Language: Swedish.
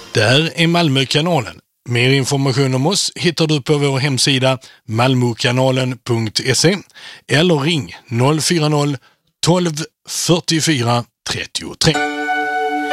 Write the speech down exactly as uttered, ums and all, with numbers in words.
Det här är Malmökanalen. Mer information om oss hittar du på vår hemsida malmokanalen punkt se eller ring noll fyra noll tolv fyrtiofyra trettiotre.